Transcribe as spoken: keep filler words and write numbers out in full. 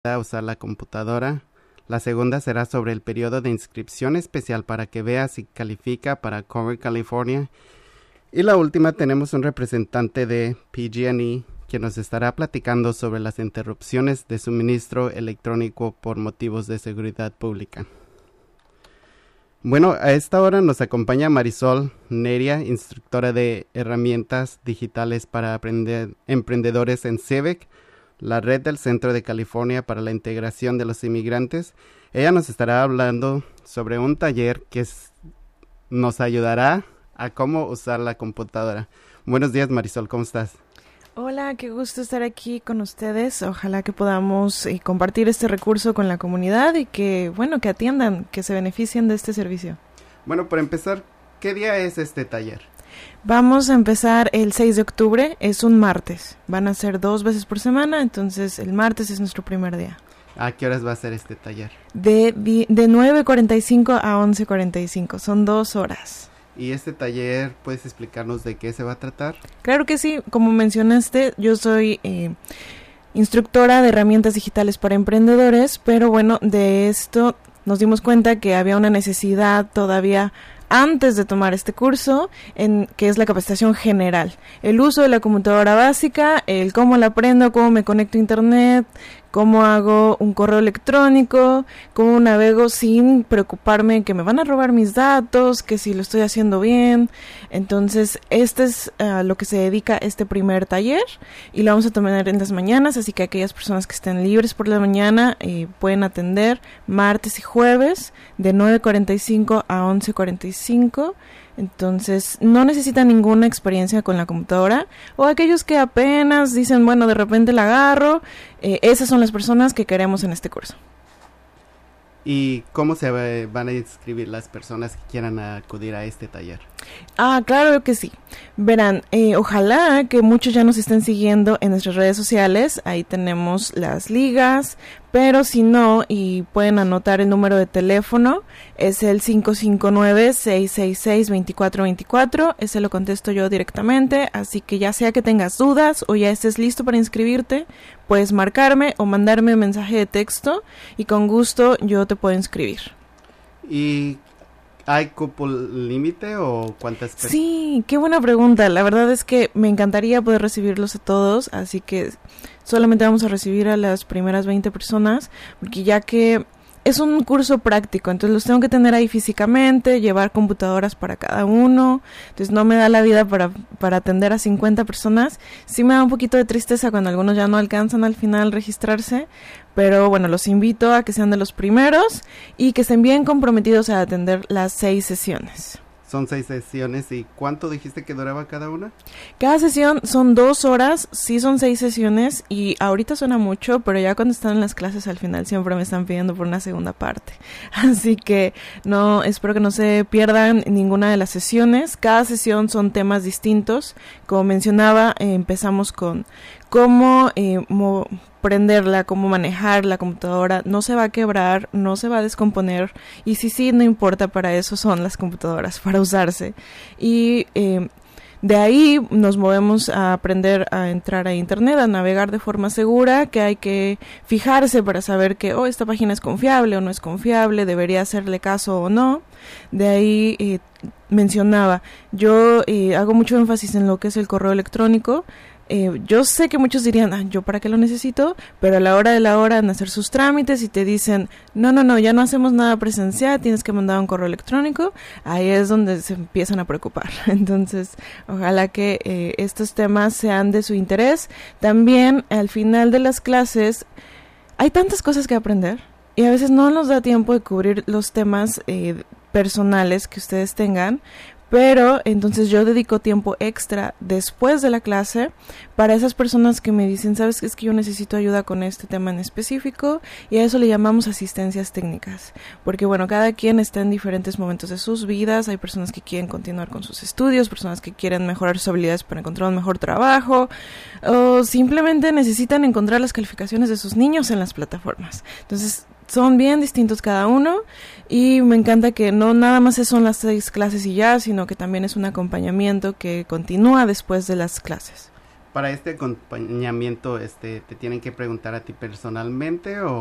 a usar la computadora. La segunda será sobre el periodo de inscripción especial para que vea si califica para Cover California. Y la última tenemos un representante de P G and E que nos estará platicando sobre las interrupciones de suministro electrónico por motivos de seguridad pública. Bueno, a esta hora nos acompaña Marisol Neria, instructora de herramientas digitales para aprender, emprendedores en Civic, la red del Centro de California para la Integración de los Inmigrantes. Ella nos estará hablando sobre un taller que es, nos ayudará a cómo usar la computadora. Buenos días, Marisol, ¿cómo estás? Hola, qué gusto estar aquí con ustedes. Ojalá que podamos eh, compartir este recurso con la comunidad y que, bueno, que atiendan, que se beneficien de este servicio. Bueno, para empezar, ¿qué día es este taller? Vamos a empezar el seis de octubre, es un martes. Van a ser dos veces por semana, entonces el martes es nuestro primer día. ¿A qué horas va a ser este taller? De, de nueve cuarenta y cinco a once cuarenta y cinco, son dos horas. ¿Y este taller, puedes explicarnos de qué se va a tratar? Claro que sí, como mencionaste, yo soy eh, instructora de herramientas digitales para emprendedores, pero bueno, de esto nos dimos cuenta que había una necesidad todavía antes de tomar este curso, en que es la capacitación general. El uso de la computadora básica, el cómo la aprendo, cómo me conecto a internet, cómo hago un correo electrónico, cómo navego sin preocuparme que me van a robar mis datos, que si lo estoy haciendo bien. Entonces, este es uh, lo que se dedica este primer taller y lo vamos a tomar en las mañanas, así que aquellas personas que estén libres por la mañana eh, pueden atender martes y jueves de nueve cuarenta y cinco a once cuarenta y cinco. Entonces, no necesitan ninguna experiencia con la computadora, o aquellos que apenas dicen, bueno, de repente la agarro, eh, esas son las personas que queremos en este curso. ¿Y cómo se va, van a inscribir las personas que quieran acudir a este taller? Ah, claro que sí. Verán, eh, ojalá que muchos ya nos estén siguiendo en nuestras redes sociales, ahí tenemos las ligas, pero si no, y pueden anotar el número de teléfono, es el cinco cinco nueve, seis seis seis, dos cuatro dos cuatro, ese lo contesto yo directamente, así que ya sea que tengas dudas o ya estés listo para inscribirte, puedes marcarme o mandarme un mensaje de texto y con gusto yo te puedo inscribir. ¿Y hay cupo límite o cuántas personas? Sí, qué buena pregunta. La verdad es que me encantaría poder recibirlos a todos, así que solamente vamos a recibir a las primeras veinte personas, porque ya que es un curso práctico, entonces los tengo que tener ahí físicamente, llevar computadoras para cada uno, entonces no me da la vida para, para atender a cincuenta personas. Sí me da un poquito de tristeza cuando algunos ya no alcanzan al final registrarse, pero bueno, los invito a que sean de los primeros y que estén bien comprometidos a atender las seis sesiones. Son seis sesiones, ¿y cuánto dijiste que duraba cada una? Cada sesión son dos horas, sí son seis sesiones, y ahorita suena mucho, pero ya cuando están en las clases al final siempre me están pidiendo por una segunda parte. Así que no, espero que no se pierdan ninguna de las sesiones. Cada sesión son temas distintos. Como mencionaba, eh, empezamos con cómo eh, mo- prenderla, cómo manejar la computadora, no se va a quebrar, no se va a descomponer, y sí, sí, no importa, para eso son las computadoras, para usarse. Y eh, de ahí nos movemos a aprender a entrar a internet, a navegar de forma segura, que hay que fijarse para saber que, oh, esta página es confiable o no es confiable, debería hacerle caso o no. De ahí eh, mencionaba, yo eh, hago mucho énfasis en lo que es el correo electrónico. Eh, yo sé que muchos dirían, ah, ¿yo para qué lo necesito? Pero a la hora de la hora en hacer sus trámites y te dicen, no, no, no, ya no hacemos nada presencial, tienes que mandar un correo electrónico, ahí es donde se empiezan a preocupar. Entonces, ojalá que eh, estos temas sean de su interés. También, al final de las clases, hay tantas cosas que aprender y a veces no nos da tiempo de cubrir los temas eh, personales que ustedes tengan, pero entonces yo dedico tiempo extra después de la clase para esas personas que me dicen, sabes, es que yo necesito ayuda con este tema en específico, y a eso le llamamos asistencias técnicas, porque bueno, cada quien está en diferentes momentos de sus vidas. Hay personas que quieren continuar con sus estudios, personas que quieren mejorar sus habilidades para encontrar un mejor trabajo, o simplemente necesitan encontrar las calificaciones de sus niños en las plataformas. Entonces, son bien distintos cada uno, y me encanta que no nada más son las seis clases y ya, sino que también es un acompañamiento que continúa después de las clases. para este acompañamiento, este, ¿te tienen que preguntar a ti personalmente o